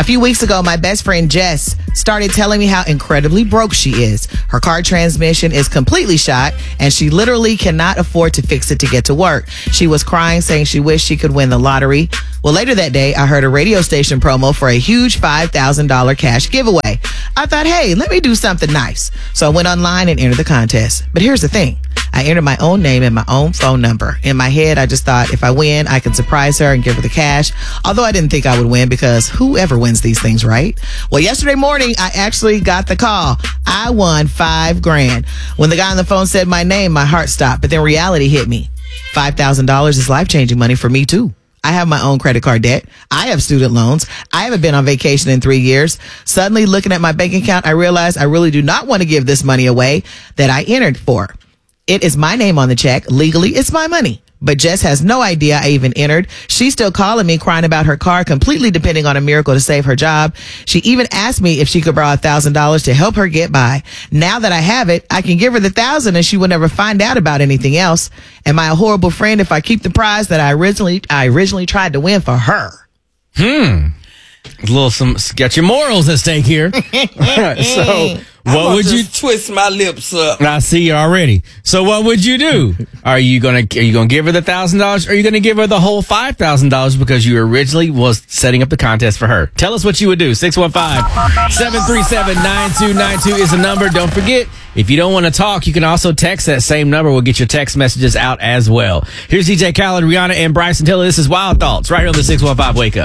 A few weeks ago, my best friend Jess started telling me how incredibly broke she is. Her car transmission is completely shot, and she literally cannot afford to fix it to get to work. She was crying, saying she wished she could win the lottery. Well, later that day, I heard a radio station promo for a huge $5,000 cash giveaway. I thought, hey, let me do something nice. So I went online and entered the contest. But here's the thing. I entered my own name and my own phone number. In my head, I just thought if I win, I can surprise her and give her the cash. Although I didn't think I would win because whoever wins these things, right? Well, yesterday morning, I actually got the call. I won $5,000. When the guy on the phone said my name, my heart stopped. But then reality hit me. $5,000 is life-changing money for me, too. I have my own credit card debt. I have student loans. I haven't been on vacation in 3 years. Suddenly, looking at my bank account, I realized I really do not want to give this money away that I entered for. It is my name on the check. Legally, it's my money. But Jess has no idea I even entered. She's still calling me, crying about her car, completely depending on a miracle to save her job. She even asked me if she could borrow $1,000 to help her get by. Now that I have it, I can give her the $1,000 and she will never find out about anything else. Am I a horrible friend if I keep the prize that I originally tried to win for her? Got your morals at stake here. So what would you twist my lips up? I see you already. So what would you do? Are you gonna give her the $1,000 or are you gonna give her the whole $5,000 because you originally was setting up the contest for her? Tell us what you would do. 615-737-9292 is the number. Don't forget, if you don't want to talk, you can also text that same number. We'll get your text messages out as well. Here's DJ Khaled, Rihanna, and Bryson Tiller. This is Wild Thoughts right here on the 615 Wake Up.